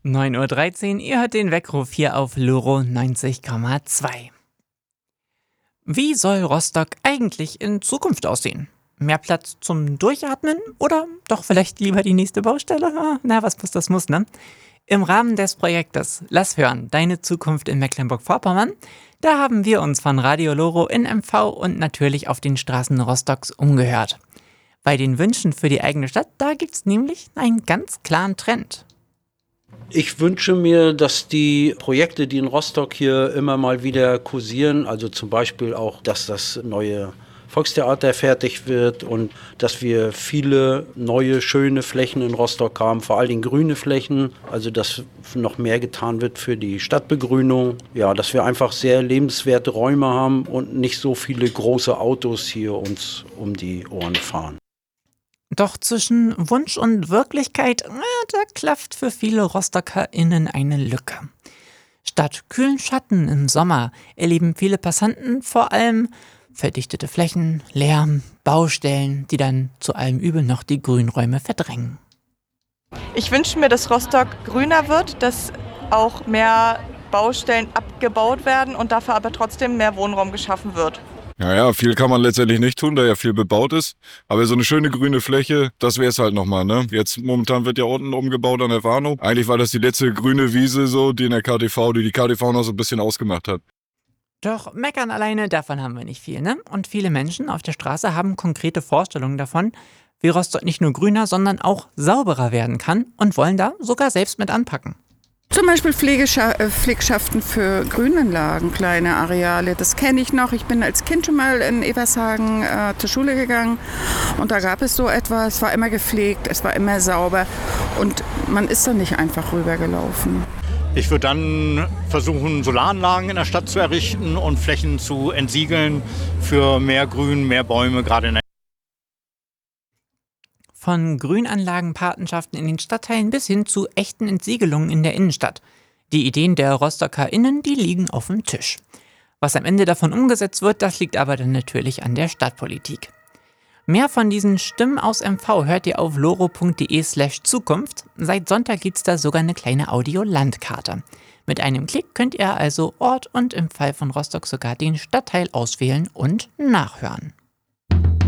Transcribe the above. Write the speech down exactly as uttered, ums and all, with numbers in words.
neun Uhr dreizehn, ihr hört den Weckruf hier auf Loro neunzig Komma zwei. Wie soll Rostock eigentlich in Zukunft aussehen? Mehr Platz zum Durchatmen oder doch vielleicht lieber die nächste Baustelle? Ah, na, was muss, das muss, ne? Im Rahmen des Projektes Lass hören, deine Zukunft in Mecklenburg-Vorpommern, da haben wir uns von Radio Loro in M V und natürlich auf den Straßen Rostocks umgehört. Bei den Wünschen für die eigene Stadt, da gibt's nämlich einen ganz klaren Trend. Ich wünsche mir, dass die Projekte, die in Rostock hier immer mal wieder kursieren, also zum Beispiel auch, dass das neue Volkstheater fertig wird und dass wir viele neue, schöne Flächen in Rostock haben, vor allem grüne Flächen, also dass noch mehr getan wird für die Stadtbegrünung. Ja, dass wir einfach sehr lebenswerte Räume haben und nicht so viele große Autos hier uns um die Ohren fahren. Doch zwischen Wunsch und Wirklichkeit, na, da klafft für viele RostockerInnen eine Lücke. Statt kühlen Schatten im Sommer erleben viele Passanten vor allem verdichtete Flächen, Lärm, Baustellen, die dann zu allem Übel noch die Grünräume verdrängen. Ich wünsche mir, dass Rostock grüner wird, dass auch mehr Baustellen abgebaut werden und dafür aber trotzdem mehr Wohnraum geschaffen wird. Ja, ja, viel kann man letztendlich nicht tun, da ja viel bebaut ist. Aber so eine schöne grüne Fläche, das wäre es halt nochmal, ne? Jetzt momentan wird ja unten umgebaut an der Warnow. Eigentlich war das die letzte grüne Wiese so, die in der K T V, die die K T V noch so ein bisschen ausgemacht hat. Doch meckern alleine, davon haben wir nicht viel, ne? Und viele Menschen auf der Straße haben konkrete Vorstellungen davon, wie Rostock nicht nur grüner, sondern auch sauberer werden kann und wollen da sogar selbst mit anpacken. Zum Beispiel Pflegescha- äh, Pflegschaften für Grünanlagen, kleine Areale. Das kenne ich noch. Ich bin als Kind schon mal in Evershagen äh, zur Schule gegangen und da gab es so etwas. Es war immer gepflegt, es war immer sauber und man ist da nicht einfach rübergelaufen. Ich würde dann versuchen, Solaranlagen in der Stadt zu errichten und Flächen zu entsiegeln für mehr Grün, mehr Bäume, gerade in der Von Grünanlagenpatenschaften in den Stadtteilen bis hin zu echten Entsiegelungen in der Innenstadt. Die Ideen der RostockerInnen, die liegen auf dem Tisch. Was am Ende davon umgesetzt wird, das liegt aber dann natürlich an der Stadtpolitik. Mehr von diesen Stimmen aus M V hört ihr auf loro.de slash Zukunft. Seit Sonntag gibt's da sogar eine kleine Audio-Landkarte. Mit einem Klick könnt ihr also Ort und im Fall von Rostock sogar den Stadtteil auswählen und nachhören.